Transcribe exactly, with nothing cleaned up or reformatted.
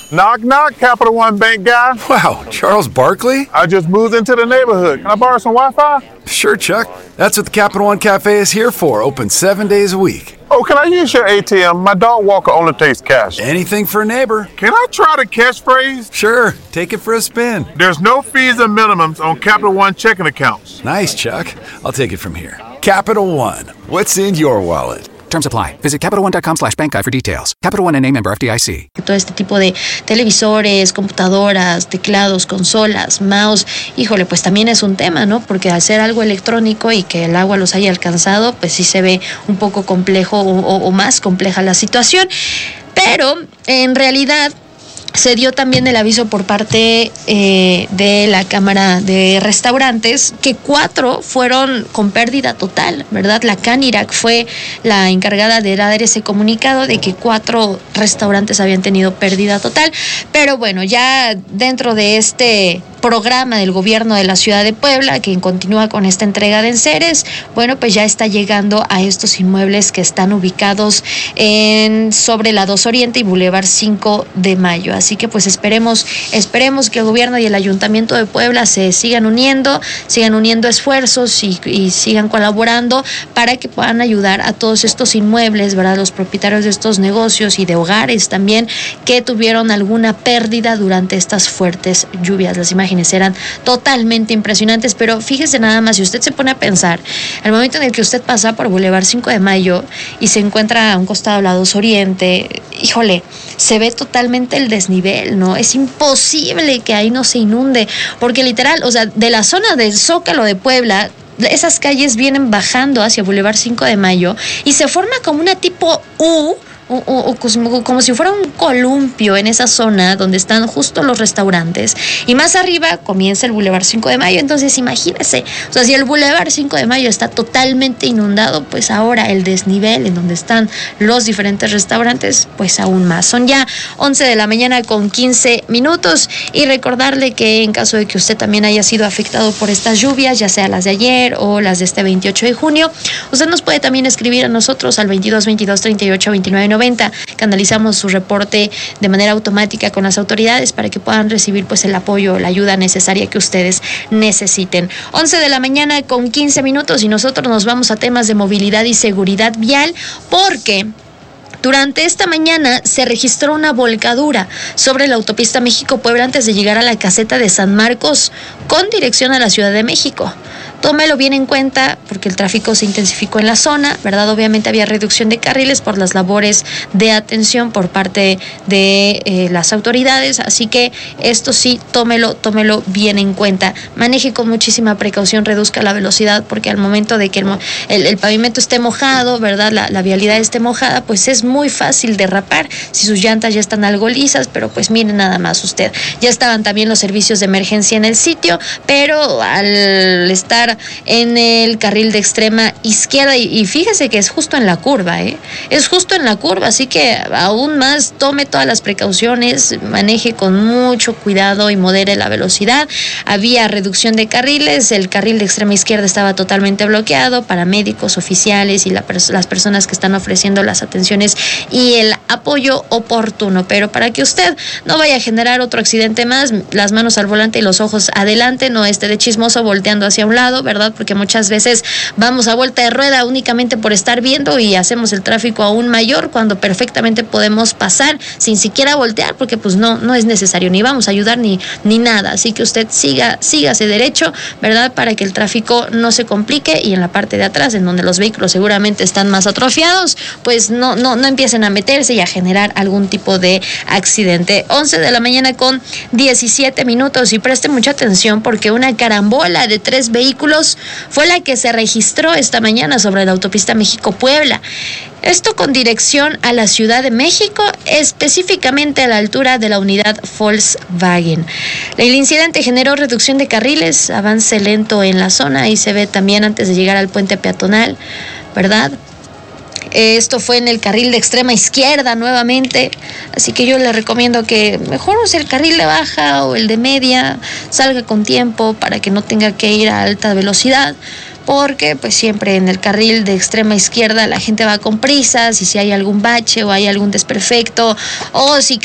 Knock, knock, Capital One Bank guy. Wow, Charles Barkley? I just moved into the neighborhood. Can I borrow some Wi-Fi? Sure, Chuck. That's what the Capital One Cafe is here for, open seven days a week. Oh, can I use your A T M? My dog walker only takes cash. Anything for a neighbor. Can I try the catchphrase? Sure, take it for a spin. There's no fees or minimums on Capital One checking accounts. Nice, Chuck. I'll take it from here. Capital One. What's in your wallet? Terms apply. Visit CapitalOne.com slash bank guide for details. Capital One N A member F D I C. Todo este tipo de televisores, computadoras, teclados, consolas, mouse, híjole, pues también es un tema, ¿no? Porque hacer algo electrónico y que el agua los haya alcanzado, pues sí se ve un poco complejo o, o, o más compleja la situación. Pero en realidad se dio también el aviso por parte eh, de la Cámara de Restaurantes que cuatro fueron con pérdida total, ¿verdad? La Canirac fue la encargada de dar ese comunicado de que cuatro restaurantes habían tenido pérdida total, pero bueno, ya dentro de este programa del gobierno de la ciudad de Puebla, que continúa con esta entrega de enseres, bueno, pues ya está llegando a estos inmuebles que están ubicados en sobre la dos Oriente y Boulevard cinco de Mayo. Así que pues esperemos, esperemos que el gobierno y el ayuntamiento de Puebla se sigan uniendo, sigan uniendo esfuerzos y, y sigan colaborando para que puedan ayudar a todos estos inmuebles, ¿verdad? Los propietarios de estos negocios y de hogares también que tuvieron alguna pérdida durante estas fuertes lluvias. Las imágenes eran totalmente impresionantes, pero fíjese nada más, si usted se pone a pensar, al momento en el que usted pasa por Boulevard cinco de Mayo y se encuentra a un costado de la dos Oriente, híjole, se ve totalmente el desnivel, ¿no? Es imposible que ahí no se inunde, porque literal, o sea, de la zona del Zócalo de Puebla, esas calles vienen bajando hacia Boulevard cinco de Mayo y se forma como una tipo U, O, o, o como, como si fuera un columpio en esa zona donde están justo los restaurantes, y más arriba comienza el Boulevard cinco de Mayo. Entonces imagínese, o sea, si el Boulevard cinco de Mayo está totalmente inundado, pues ahora el desnivel en donde están los diferentes restaurantes, pues aún más. Son ya once de la mañana con quince minutos, y recordarle que en caso de que usted también haya sido afectado por estas lluvias, ya sea las de ayer o las de este veintiocho de junio, usted nos puede también escribir a nosotros al veintidós veintidós treinta y ocho veintinueve noventa. Canalizamos su reporte de manera automática con las autoridades para que puedan recibir pues el apoyo, la ayuda necesaria que ustedes necesiten. once de la mañana con quince minutos, y nosotros nos vamos a temas de movilidad y seguridad vial, porque durante esta mañana se registró una volcadura sobre la autopista México-Puebla antes de llegar a la caseta de San Marcos con dirección a la Ciudad de México. Tómelo bien en cuenta porque el tráfico se intensificó en la zona, ¿verdad? Obviamente había reducción de carriles por las labores de atención por parte de eh, las autoridades, así que esto sí, tómelo, tómelo bien en cuenta. Maneje con muchísima precaución, reduzca la velocidad, porque al momento de que el, el, el pavimento esté mojado, ¿verdad? La, la vialidad esté mojada, pues es muy fácil derrapar si sus llantas ya están algo lisas, pero pues miren nada más usted. Ya estaban también los servicios de emergencia en el sitio, pero al estar en el carril de extrema izquierda, y, y fíjese que es justo en la curva, ¿eh? Es justo en la curva, así que aún más tome todas las precauciones, maneje con mucho cuidado y modere la velocidad. Había reducción de carriles, el carril de extrema izquierda estaba totalmente bloqueado para médicos, oficiales y la, las personas que están ofreciendo las atenciones y el apoyo oportuno, pero para que usted no vaya a generar otro accidente más, las manos al volante y los ojos adelante, no esté de chismoso volteando hacia un lado, ¿verdad? Porque muchas veces vamos a vuelta de rueda únicamente por estar viendo y hacemos el tráfico aún mayor cuando perfectamente podemos pasar sin siquiera voltear, porque pues no, no es necesario, ni vamos a ayudar ni, ni nada. Así que usted siga, sígase derecho, ¿verdad? Para que el tráfico no se complique, y en la parte de atrás, en donde los vehículos seguramente están más atrofiados, pues no, no, no empiecen a meterse y a generar algún tipo de accidente. once de la mañana con diecisiete minutos, y preste mucha atención porque una carambola de tres vehículos fue la que se registró esta mañana sobre la autopista México-Puebla. Esto con dirección a la Ciudad de México, específicamente a la altura de la unidad Volkswagen. El incidente generó reducción de carriles, avance lento en la zona, y se ve también antes de llegar al puente peatonal, ¿verdad? Esto fue en el carril de extrema izquierda nuevamente, así que yo le recomiendo que mejor use el carril de baja o el de media, salga con tiempo para que no tenga que ir a alta velocidad, porque pues siempre en el carril de extrema izquierda la gente va con prisas, y si hay algún bache o hay algún desperfecto, o si